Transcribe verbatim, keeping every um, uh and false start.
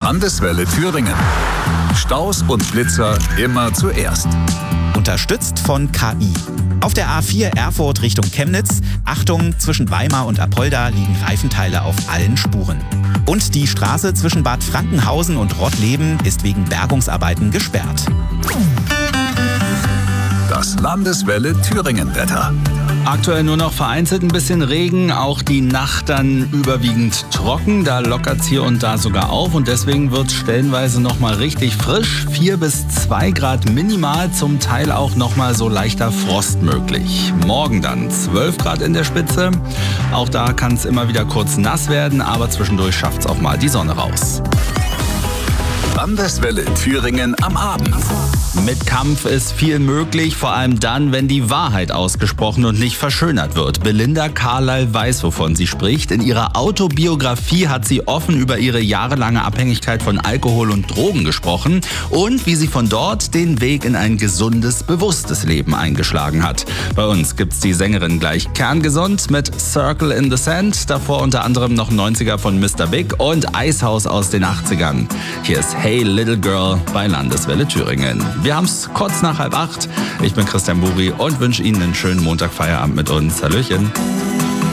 Landeswelle Thüringen. Staus und Blitzer immer zuerst. Unterstützt von K I. Auf der A vier Erfurt Richtung Chemnitz, Achtung, zwischen Weimar und Apolda liegen Reifenteile auf allen Spuren. Und die Straße zwischen Bad Frankenhausen und Rottleben ist wegen Bergungsarbeiten gesperrt. Das Landeswelle Thüringen-Wetter. Aktuell nur noch vereinzelt ein bisschen Regen, auch die Nacht dann überwiegend trocken. Da lockert es hier und da sogar auf und deswegen wird es stellenweise nochmal richtig frisch. vier bis zwei Grad minimal, zum Teil auch nochmal so leichter Frost möglich. Morgen dann zwölf Grad in der Spitze. Auch da kann es immer wieder kurz nass werden, aber zwischendurch schafft es auch mal die Sonne raus. Landeswelle Thüringen am Abend. Mit Kampf ist viel möglich, vor allem dann, wenn die Wahrheit ausgesprochen und nicht verschönert wird. Belinda Carlyle weiß, wovon sie spricht. In ihrer Autobiografie hat sie offen über ihre jahrelange Abhängigkeit von Alkohol und Drogen gesprochen und wie sie von dort den Weg in ein gesundes, bewusstes Leben eingeschlagen hat. Bei uns gibt's die Sängerin gleich kerngesund mit Circle in the Sand, davor unter anderem noch neunziger von Mister Big und Eishaus aus den achtzigern. Hier ist Hey Little Girl bei Landeswelle Thüringen. Wir haben es kurz nach halb acht. Ich bin Christian Buri und wünsche Ihnen einen schönen Montagfeierabend mit uns. Hallöchen.